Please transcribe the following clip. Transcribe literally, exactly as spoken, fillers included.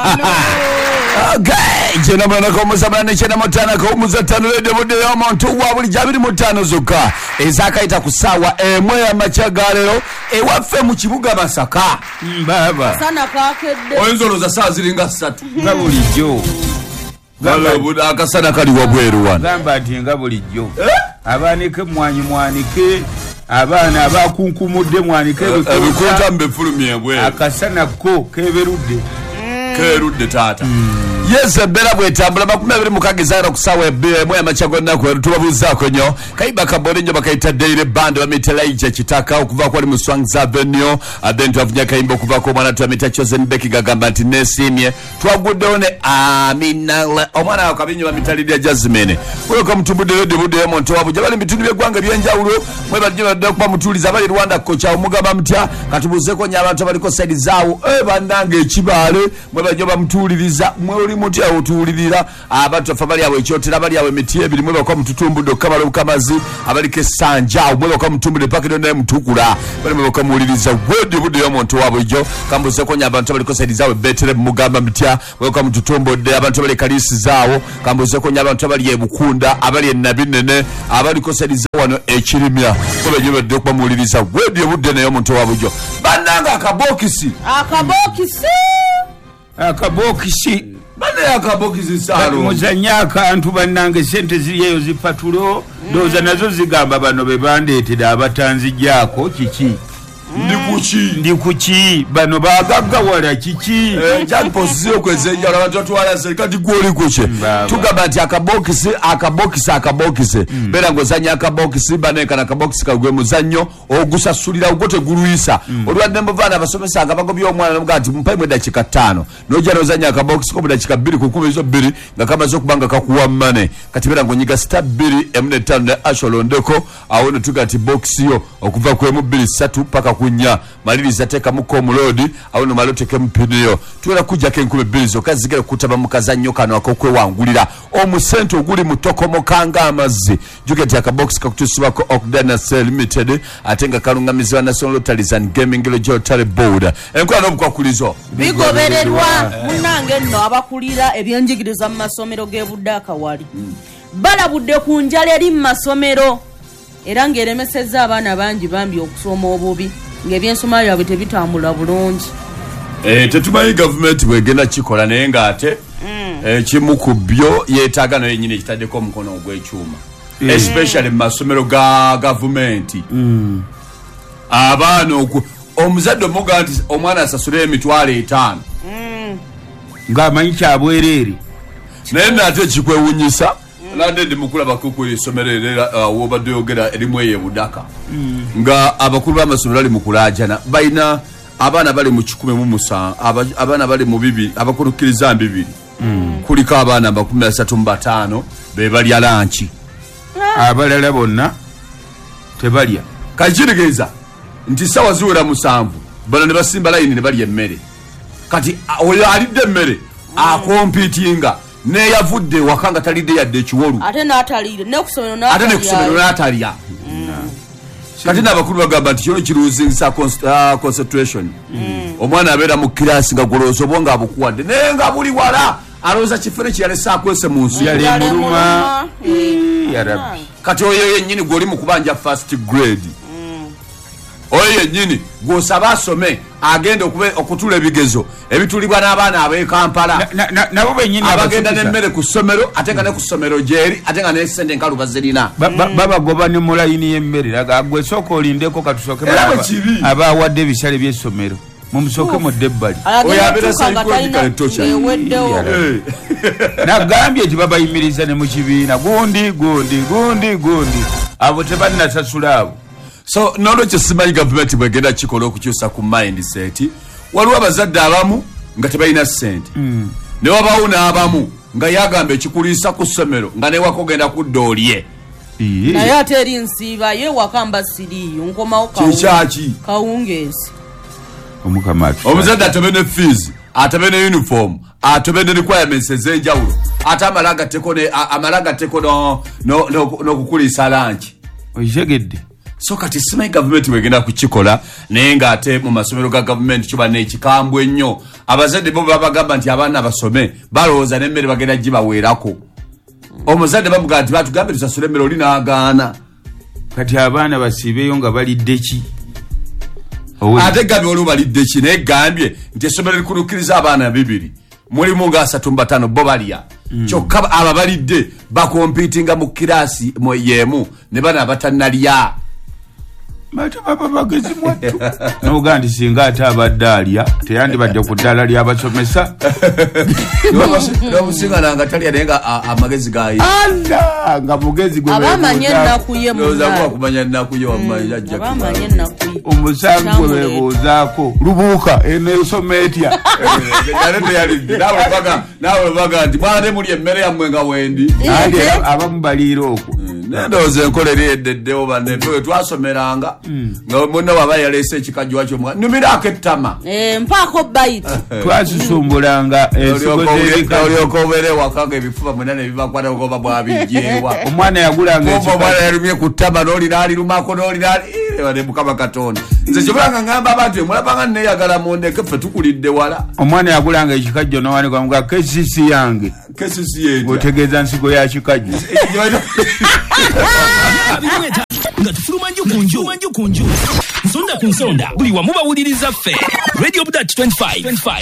Okay, jena mwana ko musabana chena motana ko muzatano lede bude yo muntu wa buli jabiri motano zoka ezaka ita kusawa emwe ya machagalero ewaffe mu kibuga Masaka baba sana kakedde oyinzolo za saa ziringa satu nga bulijjo gamba buda akasana kali wabweru wana gamba ati nga bulijjo abanike mwanyi mwanike abana abakunkumudde mwanike ebikunta mbe fulumye bwe akasana ko keberudde kerudde tata yes bela bwetambula makumi abiri mukagizana kusawa ebbe moya machago nako tubabuzaako nyo kaiba kabone nyo bakaita daily band bamitela ije kitaka okuva kwa mu Swang's Avenue abentu avunya kaimbo kuva kwa mwana tuamita Chosen Becky gagamba nti nesimye twagudone amina omwana akabinyo bamitalidi Jasmine kulo kwa mtubude lede bude monto wabu jabali mitundu byegwanga byenjawulo mwe badje badde kuba mutuliza bali Rwanda kocha omugaba mtya katubuzeko nya abantu baliko side zaawo e bandange ekibale mwe badje bamutuliriza mwe muti awutulirira abantu afabali yawe ekyotera bali yawe mitiye ebiri mwe bakwa mututumbudo kabalo bukamazi abali ke sanja mwe bakwa mutumbudo pakiro naye mutukula bali mwe bakwa muliriza wodi budi yo muntu wabo jo kambuze ko nyabantu bali ko side zawe betere mugamba mtya mwe bakwa mututumbudo abantu bali kalisi zawo kambuze ko nyabantu bali ebukunda abali enabinene abali ko side zawo no ekirimya ko beje bedde ko muliriza wodi budi nayo muntu wabo jo bananga akabokisi akabokisi akabokisi bane akabokisi salo muzanya akantu bannange sente ziriyo zipatulo doza nazo zigamba bano be bandeetera abatanzijjaako kiki ndi kuki ndi kuki bano bagagga wala kiki eh jambo sio kwezenja abantu twala serikali gwoli kuche tugamba ati akabokisi akabokisi akabokisi mm. bera ngozanya akabokisi bane kana akabokisi kagwe muzanyo ogusasulira ugote guruyisa mm. olwadde mbavana abasomesa agabago by'omwana n'omugati mpa imwe dakika tano noja nozanya akabokisi ko dakika bbiri ku kumi zo bbiri nga kamaze kubanga kakuwa mane kati bera ngonyiga star bbiri emne tano ne asholondeko awone tugati box yo okuva ku emu bbiri satu paka kunya maliriza teka muko mulodi awone maloteke mpiniyo tuwera kujja ke nkube bizo kazigera kutaba mukazanyo kano akokwe wangulira omusento oguli mutoko kanga amazi jugeti akabox kakutusibako Okdana Cell Limited atenga kalungamizwa National Lotteries and Gaming Lottery Board enkula n'obukwakulizo bigobererwa munange nno abakulira ebyenjigiriza mu masomero g'ebudde akawali mm. balabudde ku njala eri mu masomero era ng'eremesezza abaana bangi bambi okusoma obubi ng'ebyensoma byabwe tebitambula bulungi eh tetumanyi government bwegenda kikola naye ng'ate mm. eh, kimu ku byo yeetaaga nayo yennyini ekitaddeko omukono ogw'ekyuma mm. especially mu masomero ga government mm. abaana omuzadde omuga nti omwana asasule emitwalo etaano mm. ng'amanyi kyabwereere naye nate ekikwewunyisa nande ndi mukula bakukuli somerera uh, wobadde yogera erimu eye budaka mm. nga abakulu b'amasomero ali mukulajana baina abana bali mu kikumi mu musa abana bali mu bibi abakurukiriza mbibiri mm. kuliko abana makumi asatu mu bataano be bali alanchi ah. abalala bonna tebalya kajirigeza nti sawa ziwera musanvu bana ne basimba line ne bali emmere kati oyo alidde emmere mm. akompitinga ne yavudde wakanga talide yadde ekiwolu ate n'atalire ne kusomero n'atalya ate ne kusomero n'atalya mm. kati n'abakulu bagamba nti kino kiruzinsa uh, concentration mm. omwana abeera mu kirasi nga golozo bonga abukuwadde naye nga buli wala alowooza kifere kyeyalese akwese mu nsi yali muluma ya rabbi kati oyo yennyini gw'oli mu kubanja first grade mm. oyo yennyini gw'osaba asome agenda okutula ebigezo ebitulibwa n'abaana ab'e Kampala nabo bennyini abagenda n'emmere ku ssomero ate nga ne ku ssomero gyeri ate nga n'esente enkalu bazirina babagoba ne mu layini y'emmere laga gwe sooka olindeko katusooke abaawadde ebisale by'essomero mumusooke mu ddebbali oyo abeera psychological torture nagambye nti babayimiriza ne mu kibiina gundi gundi gundi gundi abo tebannasasula abo so nono kyesimanyi government bwegenda kikola okukyusa ku mindset waliwo abazadde abamu nga tebalina ssente mm. ne wabaawo n'abamu nga yagamba ekikuliisa ku ssomero nga newako genda kudda olye naye ate eri nsiiba ye wakamba siriiyo nkomawo kikyaki kawungeezi omuzadde atebe ne fees atebe ne uniform atebe ne requirements ez'enjawulo ate amala agatteko n'okukuliisa lanki okitegedde so kati simanyi gavumenti bwegenda kukikola naye ng'ate mu masomero ga gavumenti kiba n'ekikambwe ennyo abazadde bo babagamba nti abaana basome balowooza n'emmere bagenda gibaweerako omuzadde bamugaa nti batugambe tusasule emmere oli n'agaana kati abaana basiibeyo nga balidde ki ate gambye waliwo balidde ki naye gambye nti essomero likulukiriza abaana bibiri mulimu nga asatu mu bataano bo balya kyokka aba balidde bakompiitinga mu kiraasi yemu ne bana abatannalya bata baba bagezi mwattu noga nti singa ate abadde alya teyandibadde ku ddala lyabasomesa nomusinga nanga talya naye nga amagezi gayi anda nga mugezi abamanye ennaku ye kumanya ennaku ye abamanye ennaku ye omusango gwe bebuuzaako lubuuka eneesoma etya naawe baga nti mwana temuli emmere yammwe nga wendi andi abamu baliira okwo nendowooza enkola eri eddeddewo bannefe we twasomeranga nga munna waba yaleese ekikajwa kyomwa numiraako ettama mpaako bayiti twasusumbulanga ensigo z'ebika olyoka obeere ewaka nga ebifuba mwena ne bibakwata ogoba bwabijjeewa omwana yagulanga omwana yalumye ku ttama n'olina alirumako n'olina ali mukama katonda nze kyobulanga ngamba abantu emulabanga nneeyagala mundeke ffe tukulidde wala omwana yagulanga ekikajjo n'owanika muga kesisi yange kesisi yetya otegeeza nsigo ya kikajjo nga tufuluma nju kunju nsonda ku nsonda buli wamu bawuliriza ffe radio budget twenty-five